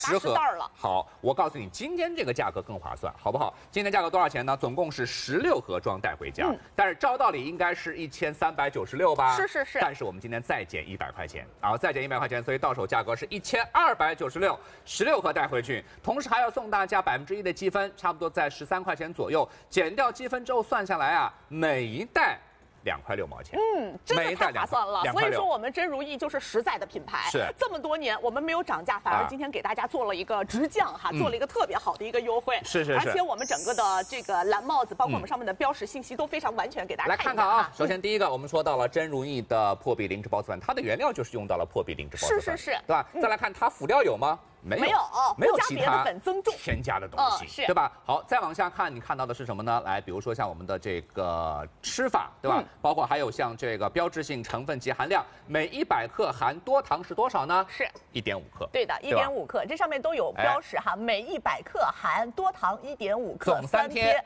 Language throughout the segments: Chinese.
10盒袋了。 好，我告诉你，今天这个价格更划算，好不好？今天价格多少钱呢？总共是16盒装带回家，但是照道理应该是1396吧？ 是。 但是我们今天再减100块钱，啊，再减100块钱，所以到手价格是1296，16盒带回去，同时还要送大家1%的积分，差不多在13块钱左右，减掉积分之后算下来啊，每一袋2块6毛钱， 真的太划算了。所以说我们真如意就是实在的品牌， 是这么多年我们没有涨价，反而今天给大家做了一个直降哈，做了一个特别好的一个优惠， 是。 而且我们整个的这个蓝帽子，包括我们上面的标识信息都非常完全，给大家来看看啊。首先第一个，我们说到了真如意的破壁灵芝孢子粉，它的原料就是用到了破壁灵芝孢子粉， 是， 对吧？再来看它辅料有吗？没有其他添加的东西，对吧？好，再往下看，你看到的是什么呢？来，比如说像我们的这个吃法，对吧？包括还有像这个标志性成分及含量，每100克含多糖是多少呢？ 是 1.5克。 对的，1.5克，这上面都有标识哈。每100克含多糖1.5克， 总3贴。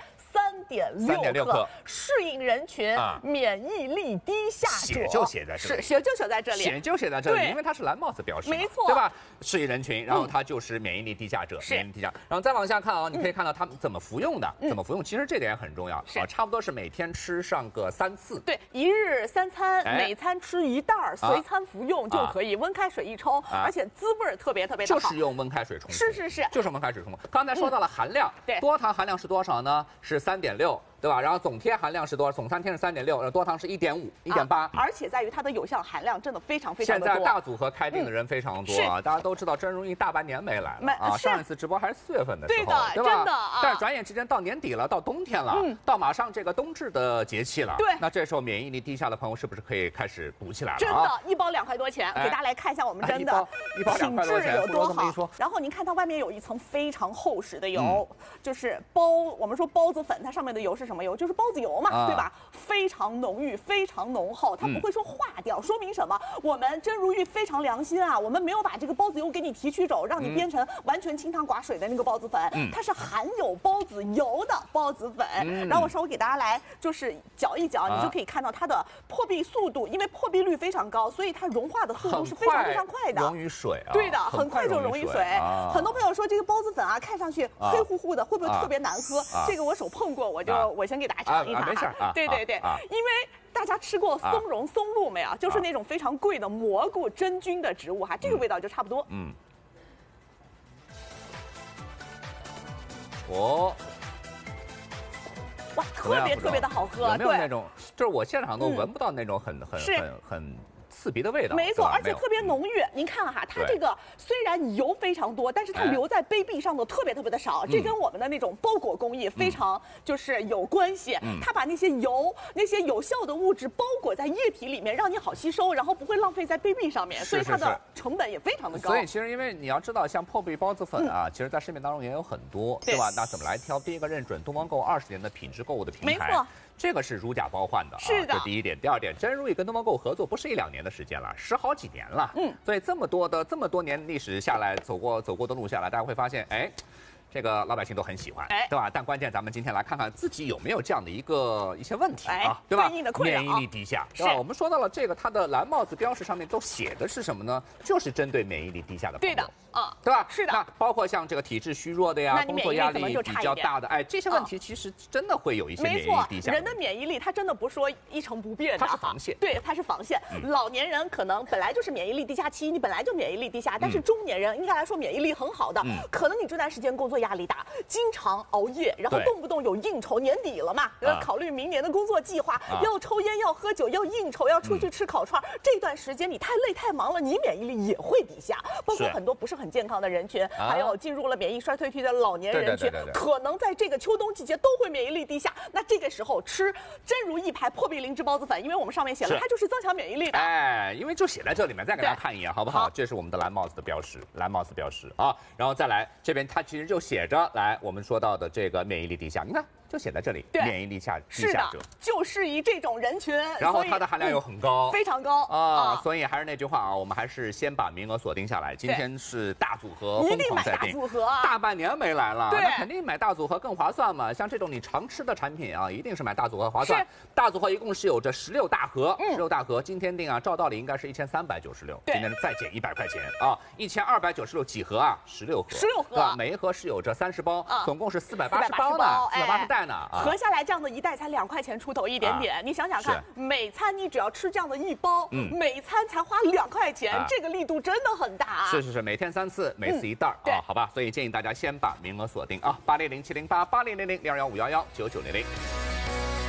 3.6克，适应人群，免疫力低下者， 写就写在这里， 写就写在这里， 写就写在这里，因为它是蓝帽子标识， 没错， 对吧？适应人群，然后它就是免疫力低下者，免疫力低下。然后再往下看啊，你可以看到它怎么服用的，怎么服用，其实这点很重要啊，差不多是每天吃上个3次， 对，1日3餐，每餐吃1袋，随餐服用就可以，温开水一冲，而且滋味特别的好， 就是用温开水冲， 是， 就是温开水冲。刚才说到了含量， 对， 多糖含量是多少呢？是3.6。对吧？然后总贴含量是多少？总3贴是3.6，多糖是1.5、1.8， 而且在于它的有效含量真的非常的多。 现在大组合开定的人非常多啊，大家都知道真如意大半年没来了啊，上一次直播还是4月份的时候，对吧？ 真的啊。 但是转眼之间到年底了，到冬天了，到马上这个冬至的节气了， 对， 那这时候免疫力低下的朋友是不是可以开始补起来了？ 真的，1包2块多钱，给大家来看一下我们真的一包2块多钱有多好。然后您看它外面有一层非常厚实的油，就是我们说孢子粉，它上面的油是什么油？就是孢子油。对吧？非常浓郁，非常浓厚，它不会说化掉，说明什么？我们真如意非常良心啊，我们没有把这个孢子油给你提取走，让你变成完全清汤寡水的那个孢子粉，它是含有孢子油的孢子粉。然后我稍微给大家来就是搅一搅，你就可以看到它的破壁速度，因为破壁率非常高，所以它融化的速度是非常快的， 溶于水啊。 对的，很快就溶于水。很多朋友说这个孢子粉啊，看上去黑乎乎的，会不会特别难喝？这个我手碰过，我先给大家尝一尝。 没事啊， 对，因为大家吃过松茸、松露没有？就是那种非常贵的蘑菇真菌的植物哈，这个味道就差不多。哇，特别的好喝， 有没有那种？就是我现场都闻不到那种很刺鼻的味道， 没错，而且特别浓郁。您看哈，它这个虽然油非常多，但是它留在杯壁上的特别的少，这跟我们的那种包裹工艺非常就是有关系。它把那些油、那些有效的物质包裹在液体里面，让你好吸收，然后不会浪费在杯壁上面，所以它的成本也非常的高。 所以其实因为你要知道，像破壁孢子粉啊，其实在市面当中也有很多，对吧？那怎么来挑？第一个认准东方购20年的品质购物的平台，没错。这个是如假包换的， 是的， 这第一点。第二点，真如意跟东方购合作不是1、2年的时间了，10好几年了。所以这么多年历史下来，走过的路下来，大家会发现，哎，这个老百姓都很喜欢，对吧？但关键咱们今天来看看自己有没有这样的一些问题啊，对吧？免疫力低下，对吧？我们说到了这个，它的蓝帽子标识上面都写的是什么呢？就是针对免疫力低下的朋友， 对的。 对吧？ 是的。 那包括像这个体质虚弱的呀，工作压力比较大的，这些问题其实真的会有一些免疫力低下。 人的免疫力它真的不说一成不变的， 它是防线。 对，它是防线。老年人可能本来就是免疫力低下期，你本来就免疫力低下，但是中年人应该来说免疫力很好的，可能你这段时间工作压力大，经常熬夜，然后动不动有应酬，年底了嘛，考虑明年的工作计划，要抽烟，要喝酒，要应酬，要出去吃烤串，这段时间你太累太忙了，你免疫力也会低下。包括很多不是很健康的人群，还有进入了免疫衰退期的老年人群，可能在这个秋冬季节都会免疫力低下。那这个时候吃真如意牌破壁灵芝孢子粉，因为我们上面写了，它就是增强免疫力的。 因为就写在这里面，再给大家看一眼，好不好？这是我们的蓝帽子的标识，蓝帽子标识啊。然后再来这边，它其实就写着来我们说到的这个免疫力低下，你看就写在这里， 对， 免疫力低下者， 就是以这种人群， 然后它的含量又很高， 非常高啊，所以还是那句话啊，我们还是先把名额锁定下来。今天是大组合， 一定买大组合啊！ 大半年没来了， 对， 那肯定买大组合更划算嘛。像这种你常吃的产品啊，一定是买大组合划算。大组合一共是有着16大盒，16大盒，今天定啊，照道理应该是1396，今天再减100块钱啊，1296几盒啊，16盒 ，16盒， 对吧？每一盒是有着30包，总共是480包呢，480袋呢， 合下来这样的一袋才2块钱出头一点点。你想想看，每餐你只要吃这样的1包，每餐才花2块钱，这个力度真的很大。 是，每天3次，每次1袋啊，好吧。所以建议大家先把名额锁定啊，80070880000215119900。